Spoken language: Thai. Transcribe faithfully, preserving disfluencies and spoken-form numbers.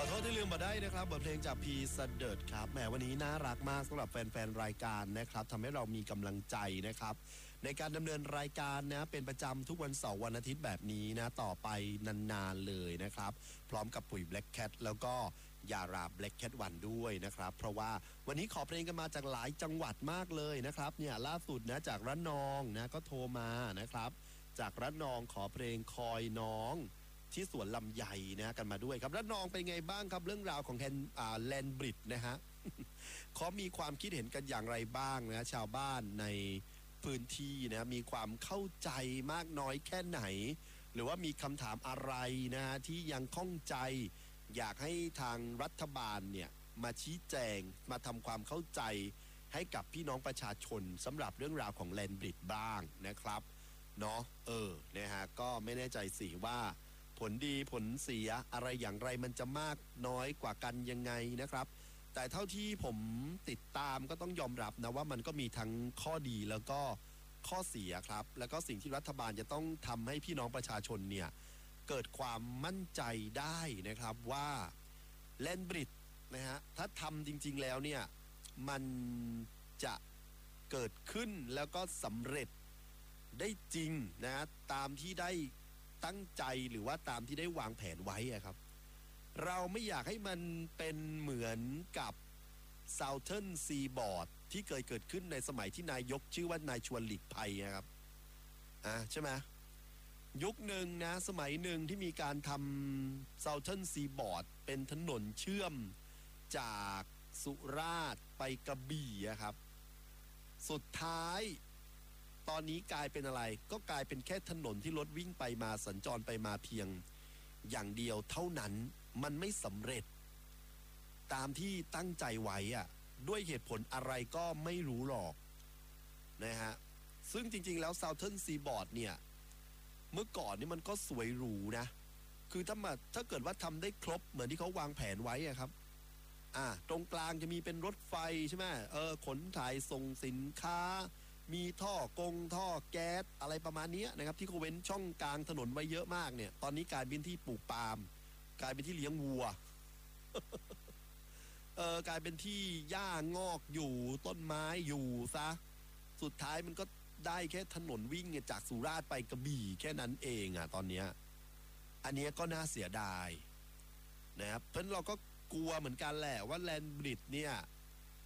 อโทษที่ลืมมาได้นะครับบทเพลงจากพีเสดิร์ดครับแหมวันนี้น่ารักมากสำหรับแฟนๆรายการนะครับทำให้เรามีกำลังใจนะครับในการดำเนินรายการนะเป็นประจำทุกวันเสาร์วันอาทิตย์แบบนี้นะต่อไปนานๆเลยนะครับพร้อมกับปุ๋ย Black Cat แล้วก็ยารา Black Cat วันด้วยนะครับเพราะว่าวันนี้ขอเพลงกันมาจากหลายจังหวัดมากเลยนะครับเนี่ยล่าสุดนะจากระนองนะก็โทรมานะครับจากระนองขอเพลงคอยน้องที่สวนลำไยนะกันมาด้วยครับระนองเป็นไงบ้างครับเรื่องราวของแฮนอ่าแลนบริดนะฮะ เขามีความคิดเห็นกันอย่างไรบ้างนะชาวบ้านในพื้นที่นะมีความเข้าใจมากน้อยแค่ไหนหรือว่ามีคำถามอะไรนะฮะที่ยังข้องใจอยากให้ทางรัฐบาลเนี่ยมาชี้แจงมาทำความเข้าใจให้กับพี่น้องประชาชนสำหรับเรื่องราวของแลนบริดบ้างนะครับเนาะเออนะฮะก็ไม่แน่ใจสิว่าผลดีผลเสียอะไรอย่างไรมันจะมากน้อยกว่ากันยังไงนะครับแต่เท่าที่ผมติดตามก็ต้องยอมรับนะว่ามันก็มีทั้งข้อดีแล้วก็ข้อเสียครับแล้วก็สิ่งที่รัฐบาลจะต้องทำให้พี่น้องประชาชนเนี่ยเกิดความมั่นใจได้นะครับว่าแลนบริดนะฮะถ้าทำจริงๆแล้วเนี่ยมันจะเกิดขึ้นแล้วก็สำเร็จได้จริงนะตามที่ได้ตั้งใจหรือว่าตามที่ได้วางแผนไว้ครับเราไม่อยากให้มันเป็นเหมือนกับ Southern Seaboard ที่เคยเกิดขึ้นในสมัยที่นายกชื่อว่านายชวนหลีกภัยนะครับอ่าใช่ไหมยุคหนึ่งนะสมัยหนึ่งที่มีการทำ Southern Seaboard เป็นถนนเชื่อมจากสุราษฎร์ไปกระบี่ครับสุดท้ายตอนนี้กลายเป็นอะไรก็กลายเป็นแค่ถนนที่รถวิ่งไปมาสัญจรไปมาเพียงอย่างเดียวเท่านั้นมันไม่สำเร็จตามที่ตั้งใจไว้อะด้วยเหตุผลอะไรก็ไม่รู้หรอกนะฮะซึ่งจริงๆแล้ว Southern Seaboard เนี่ยเมื่อก่อนนี่มันก็สวยหรูนะคือถ้ามาถ้าเกิดว่าทำได้ครบเหมือนที่เขาวางแผนไว้อะครับอ่าตรงกลางจะมีเป็นรถไฟใช่ไหมเออขนถ่ายส่งสินค้ามีท่อกงท่อแก๊สอะไรประมาณนี้นะครับที่เขาเว้นช่องกลางถนนไว้เยอะมากเนี่ยตอนนี้กลายเป็นที่ปลูกปาล์มกลายเป็นที่เลี้ยงวัว เออกลายเป็นที่หญ้างอกอยู่ต้นไม้อยู่ซะสุดท้ายมันก็ได้แค่ถนนวิ่งจากสุราษฎร์ไปกระบี่แค่นั้นเองอ่ะตอนเนี้ยอันนี้ก็น่าเสียดายนะครับเพราะเราก็กลัวเหมือนกันแหละว่าแลนบริดเนี่ย